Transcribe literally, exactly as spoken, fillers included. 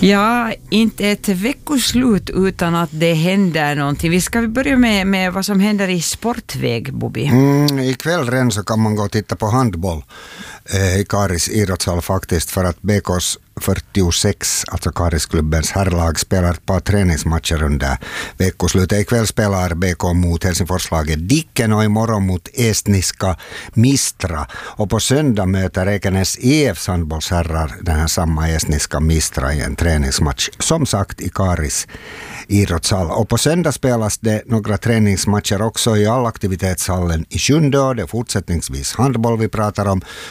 Ja, inte ett veckoslut utan att det händer någonting. Vi ska börja med, med vad som händer i sportväg, Bobby. Mm, ikväll redan så kan man gå och titta på handboll eh, i Karis idrottshall faktiskt, för att B K:s fyrtiosex, alltså Karisklubbens herrlag, spelar ett par träningsmatcher under veckoslutet. Ikväll spelar B K mot Helsingforslaget Dicken och imorgon mot estniska Mistra. Och på söndag möter Ekenäs I F:s handbollsherrar den här samma estniska Mistra i en träningsmatch, som sagt i Karis idrottshall. Och på söndag spelas det några träningsmatcher också i allaktivitetshallen i Sjunde. Det är fortsättningsvis handboll vi pratar om.